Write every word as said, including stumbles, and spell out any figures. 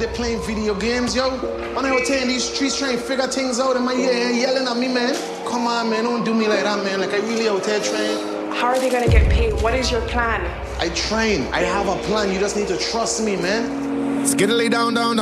They're playing video games, yo. When I was in these streets trying to figure things out in my ear, yelling at me, man. Come on, man, don't do me like that, man. Like, I really out there trying. How are they going to get paid? What is your plan? I train. I have a plan. You just need to trust me, man. Skiddly down, down, down.